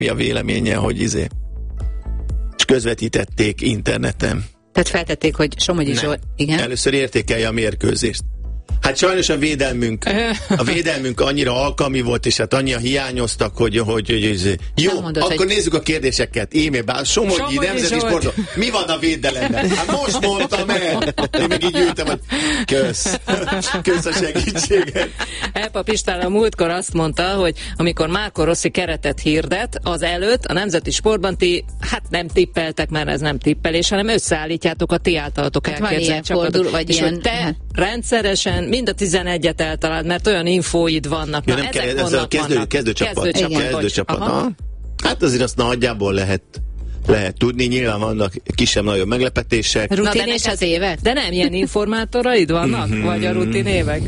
mi a véleménye, hogy és közvetítették interneten. Tehát feltették, hogy Somogyi Zsolt... Igen? Először értékelje a mérkőzést. Hát sajnos a védelmünk annyira alkalmi volt, és hát annyian hiányoztak, hogy jó, mondod, akkor nézzük a kérdéseket. E-mailben, Somogyi Nemzeti Sportok. Mi van a védelemben? Hát most mondtam el. Én meg így ültem, hogy kösz a segítséget. Elpa István a múltkor azt mondta, hogy amikor Marco Rossi keretet hirdet, az előtt a Nemzeti Sportban ti, hát nem tippeltek, mert ez nem tippelés, hanem összeállítjátok a ti általatok elképzelt csapatot. És hogy te rendszeresen mind a 11-et eltaláld, mert olyan infóid vannak. Ja, ez a kezdőcsapat. Hát azért azt nagyjából lehet tudni, nyilván vannak kisebb-nagyobb meglepetések. Rutin és az évek? De nem ilyen informátoraid vannak? Vagy a rutin évek?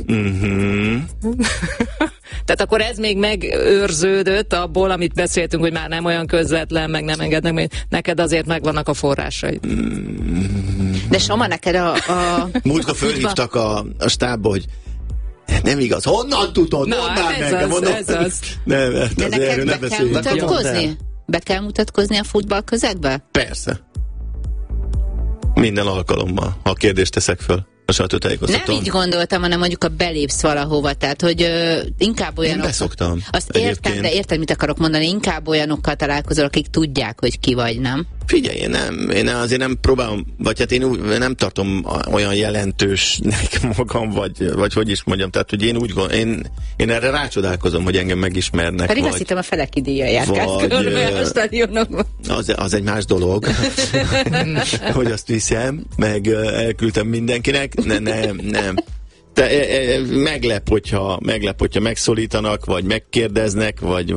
Tehát akkor ez még megőrződött abból, amit beszéltünk, hogy már nem olyan közvetlen, meg nem engednek, még neked azért megvannak a forrásaid. De Soma, neked a múltkor fölhívtak a stábba, hogy nem igaz, honnan tudod? Ez az. Nem, de neked be kell mutatkozni? Be kell mutatkozni a futballközegbe? Persze. Minden alkalommal, ha kérdést teszek föl. Nem így gondoltam, hanem mondjuk belépsz valahova, tehát hogy inkább olyanok... Én beszoktam. Azt értem, de érted, mit akarok mondani, inkább olyanokkal találkozol, akik tudják, hogy ki vagy, nem? Figyelj, én azért nem próbálom, vagy hát én nem tartom olyan jelentősnek magam, vagy hogy is mondjam, tehát hogy én úgy gondolom, én erre rácsodálkozom, hogy engem megismernek. Pedig azt hittem, a Feleki díjjal járkálsz körülbelül a stadionokban. Az egy más dolog, hogy azt viszem, meg elküldtem mindenkinek. Nem. Meglep, hogyha megszólítanak, vagy megkérdeznek, vagy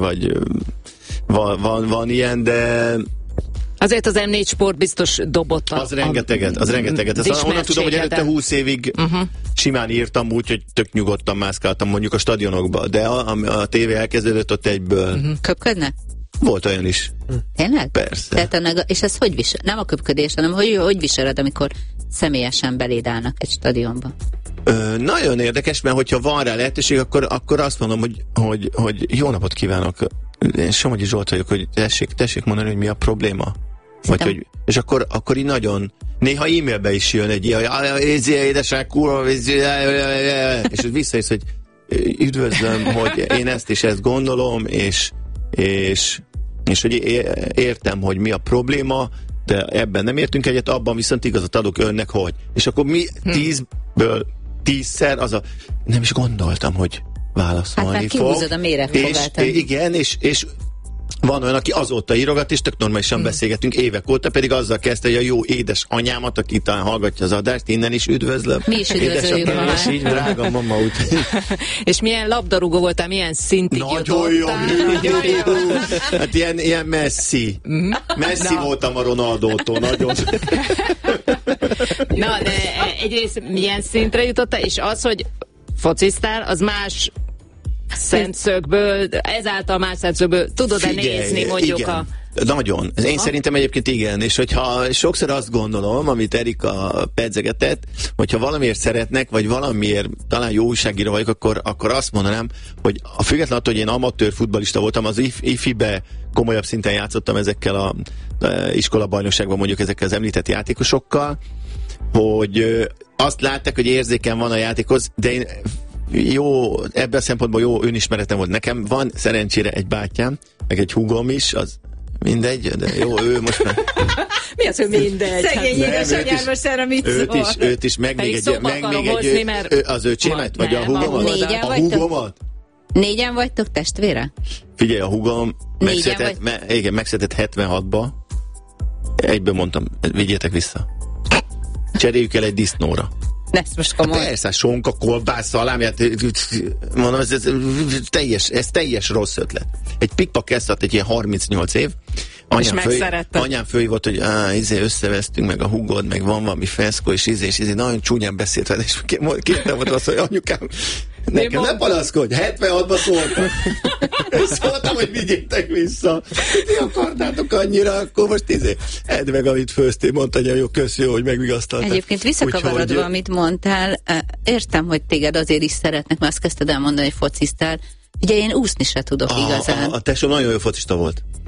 van ilyen, de... Azért az M4 Sport biztos dobott az rengeteget. Onnan tudom, hogy előtte 20 évig simán írtam úgy, hogy tök nyugodtan mászkáltam mondjuk a stadionokba, de a tévé elkezdődött ott egyből. Köpködnek? Volt olyan is. Tényleg? Persze. Tehát és ez hogy visel? Nem a köpködés, hanem hogy viseled, amikor személyesen beléd állnak egy stadionba? Nagyon érdekes, mert hogyha van rá lehetőség, akkor azt mondom, hogy jó napot kívánok. Én Somogyi Zsolt vagyok, hogy tessék mondani, hogy mi a probléma. Vagy, és akkor így nagyon... Néha e-mailbe is jön egy ilyen, hogy édesság, kurva, és visszajössz, hogy üdvözlöm, hogy én ezt és ezt gondolom, és hogy értem, hogy mi a probléma, de ebben nem értünk egyet, abban viszont igazat adok önnek, hogy. És akkor mi 10-ből 10-szer nem is gondoltam, hogy válaszolni fog. Hát már kihúzod a méregfogát. Igen, és van olyan, aki azóta írogat, és tök normálisan beszélgetünk évek óta, pedig azzal kezdte, hogy a jó édes anyámat, aki talán hallgatja az adást, innen is üdvözlöm. Mi is üdvözöljük ma már. És így drága mama úgy. És milyen labdarúgó voltál, milyen szintig nagyon jó. Hát ilyen Messi. Messi voltam a Ronaldótól, nagyon. Na, de egyrészt milyen szintre jutottál, és az, hogy fociztál, az más szemszögből, ezáltal más szemszögből tudod-e nézni mondjuk igen. Nagyon. Én szerintem egyébként igen, és hogyha sokszor azt gondolom, amit Erika pedzegetett, hogyha valamiért szeretnek, vagy valamiért talán jó újságíró vagyok, akkor azt mondanám, hogy a függetlenül attól, hogy én amatőr futballista voltam, az IFI-be komolyabb szinten játszottam ezekkel a iskolabajnokságban, mondjuk ezekkel az említett játékosokkal, hogy azt látták, hogy érzéken van a játékhoz, de én jó, ebben a szempontból jó önismeretem volt. Nekem van szerencsére egy bátyám, meg egy húgom is, az mindegy, de jó, ő most már... Mi az, hogy mindegy? Szegény édesanyám most erre mit szól? Őt is, meg még egy az öcsémet, vagy a húgomat? A húgomat? Négyen vagytok testvére? Figyelj, a húgom megszületett 76-ba. Egyből mondtam, vigyétek vissza. Cseréljük el egy disznóra. Ez most komoly. Persze, sonka, kolbász, szalámját, mondom, ez teljes rossz ötlet. Egy pikpak kezdett egy ilyen 38 év. Anyám fölhívott, hogy összevesztünk, meg a húgod, meg van valami feszkó, és nagyon csúnyán beszélt vele, és kértem volt azt, hogy anyukám, nekem ne panaszkodj, 76-ban szóltam. Szóltam, hogy vigyétek vissza. Ti akartátok annyira, akkor most edd meg, amit főztél, mondta, hogy jó, kösz, jó, hogy megvigasztaltál. Egyébként visszakavarodva, amit mondtál, értem, hogy téged azért is szeretnek, mert azt kezdted elmondani, hogy fociztál. Ugye én úszni se tudok igazán. A tesóm nagyon jó focista volt.